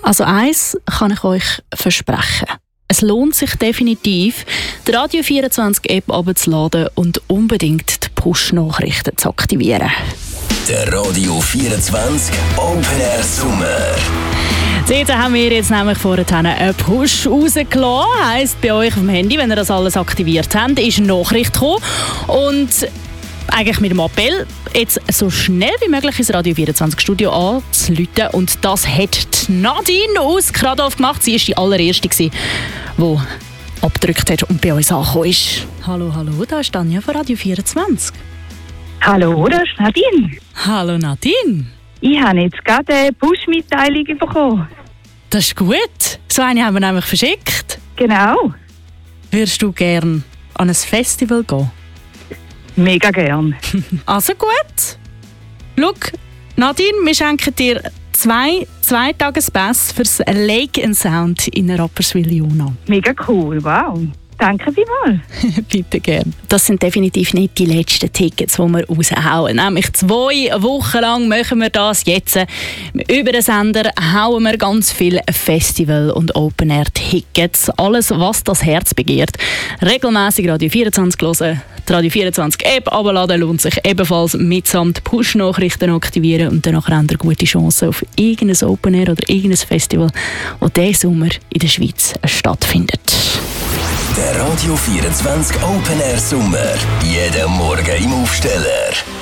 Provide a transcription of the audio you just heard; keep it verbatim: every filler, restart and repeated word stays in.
Also eins kann ich euch versprechen. Es lohnt sich definitiv, die Radio vierundzwanzig App herunterzuladen und unbedingt die Push-Nachrichten zu aktivieren. Der Radio vierundzwanzig Open Air Sommer. Dort haben wir jetzt nämlich vorhin einen Push rausgelassen. Heisst, bei euch auf dem Handy, wenn ihr das alles aktiviert habt, ist eine Nachricht gekommen. Und eigentlich mit dem Appell, jetzt so schnell wie möglich ins Radio vierundzwanzig Studio anzurufen. Und das hat Nadine aus Kradorf gemacht. Sie war die allererste, die abgedrückt hat und bei uns angekommen ist. Hallo, hallo, da ist Tanja von Radio vierundzwanzig. Hallo, das ist Nadine. Hallo Nadine. Ich habe jetzt gerade eine Push-Mitteilung bekommen. Das ist gut. So eine haben wir nämlich verschickt. Genau. Würdest du gerne an ein Festival gehen? Mega gern. Also gut. Schau, Nadine, wir schenken dir zwei Zweitagespässe fürs Lake and Sound in Rapperswil-Jona. Mega cool, wow. Danke vielmals. Bitte gern. Das sind definitiv nicht die letzten Tickets, die wir raushauen. Nämlich zwei Wochen lang machen wir das jetzt. Über den Sender hauen wir ganz viele Festival- und Open-Air-Tickets. Alles, was das Herz begehrt. Regelmäßig Radio vierundzwanzig hören, die Radio vierundzwanzig App abladen lohnt sich ebenfalls mitsamt Push-Nachrichten aktivieren und dann habt ihr gute Chancen auf irgendein Open-Air oder irgendein Festival, das diesen Sommer in der Schweiz stattfindet. Der Radio vierundzwanzig Open Air Sommer. Jeden Morgen im Aufsteller.